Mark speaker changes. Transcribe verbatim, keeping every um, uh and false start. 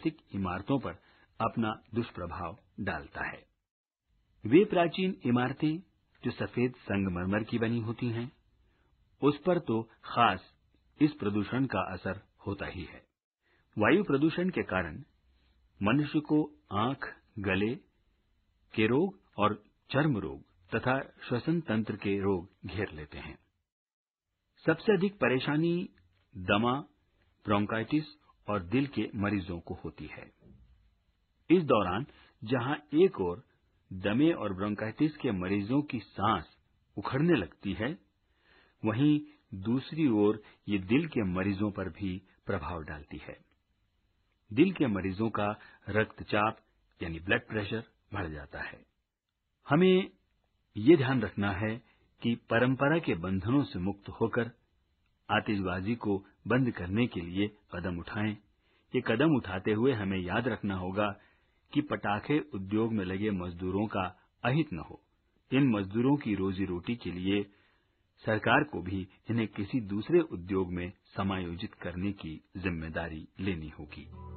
Speaker 1: वास्तविक इमारतों पर अपना दुष्प्रभाव डालता है। वे प्राचीन इमारतें जो सफेद संगमरमर की बनी होती हैं, उस पर तो खास इस प्रदूषण का असर होता ही है। वायु प्रदूषण के कारण मनुष्य को आंख, गले के रोग और चर्म रोग तथा श्वसन तंत्र के रोग घेर लेते हैं। सबसे अधिक परेशानी दमा, ब्रोंकाइटिस और दिल के मरीजों को होती है। इस दौरान जहां एक ओर दमे और ब्रोंकाइटिस के मरीजों की सांस उखड़ने लगती है, वहीं दूसरी ओर ये दिल के मरीजों पर भी प्रभाव डालती है। दिल के मरीजों का रक्तचाप यानी ब्लड प्रेशर बढ़ जाता है। हमें ये ध्यान रखना है कि परंपरा के बंधनों से मुक्त होकर आतिशबाजी को बंद करने के लिए कदम उठाएं। ये कदम उठाते हुए हमें याद रखना होगा कि पटाखे उद्योग में लगे मजदूरों का अहित न हो। इन मजदूरों की रोजी रोटी के लिए सरकार को भी इन्हें किसी दूसरे उद्योग में समायोजित करने की जिम्मेदारी लेनी होगी।